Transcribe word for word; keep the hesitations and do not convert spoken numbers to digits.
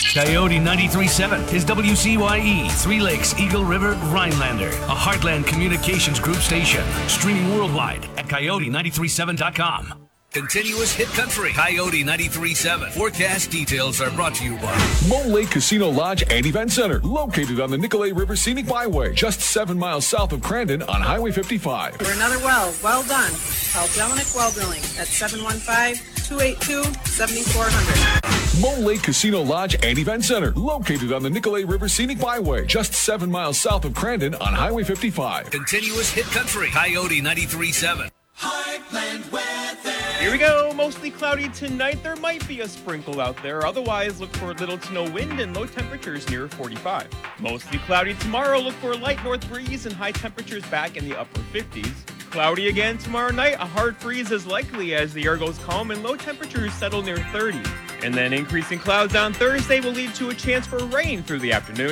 Coyote ninety-three point seven is W C Y E, Three Lakes, Eagle River, Rhinelander, a Heartland Communications Group station. Streaming worldwide at coyote nine three seven dot com. Continuous hit country, Coyote ninety-three point seven. Forecast details are brought to you by Mole Lake Casino Lodge and Event Center, located on the Nicolet River Scenic Byway, just seven miles south of Crandon on Highway fifty-five. For another well, well done. Call Jelinek Well Drilling at seven one five, two eight two, seven four zero zero. Mole Lake Casino Lodge and Event Center, located on the Nicolet River Scenic Byway, just seven miles south of Crandon on Highway fifty-five. Continuous hit country, Coyote ninety-three point seven. Heartland weather. Here we go. Mostly cloudy tonight. There might be a sprinkle out there. Otherwise, look for little to no wind and low temperatures near forty-five. Mostly cloudy tomorrow. Look for a light north breeze and high temperatures back in the upper fifties. Cloudy again tomorrow night. A hard freeze is likely as the air goes calm and low temperatures settle near thirty. And then increasing clouds on Thursday will lead to a chance for rain through the afternoon.